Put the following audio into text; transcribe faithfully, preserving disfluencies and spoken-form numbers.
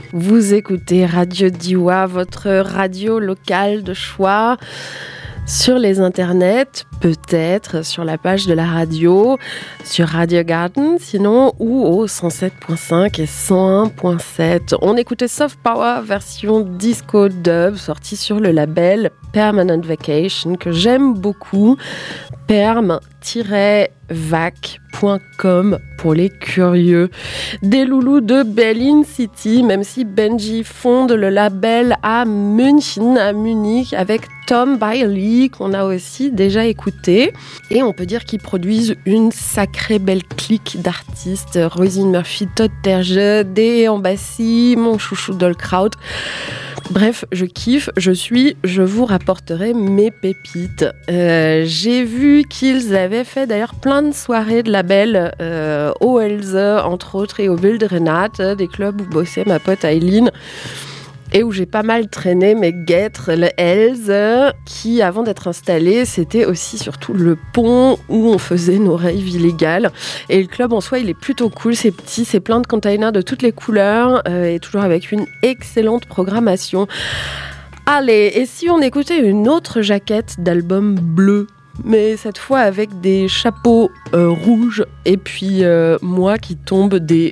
Vous écoutez Radio Dioua, votre radio locale de choix. Sur les internets, peut-être sur la page de la radio, sur Radio Garden, sinon, ou au cent sept virgule cinq et cent un virgule sept. On écoutait Soft Power version disco dub, sortie sur le label Permanent Vacation, que j'aime beaucoup. perm tiret vac point com pour les curieux. Des loulous de Berlin City, même si Benji fonde le label à München, à Munich, avec Tom Bailey, qu'on a aussi déjà écouté. Et on peut dire qu'ils produisent une sacrée belle clique d'artistes. Rosine Murphy, Todd Terje, Dee Ambassi, mon chouchou Dolkraut. Bref, je kiffe, je suis, je vous rapporterai mes pépites. Euh, j'ai vu qu'ils avaient fait d'ailleurs plein de soirées de label euh, au Else, entre autres, et au Wilde Renate, des clubs où bossait ma pote Aileen. Et où j'ai pas mal traîné mes guêtres, le Else, qui avant d'être installé, c'était aussi surtout le pont où on faisait nos raves illégales. Et le club en soi, il est plutôt cool, c'est petit, c'est plein de containers de toutes les couleurs, euh, et toujours avec une excellente programmation. Allez, et si on écoutait une autre jaquette d'album bleu, mais cette fois avec des chapeaux euh, rouges et puis euh, moi qui tombe des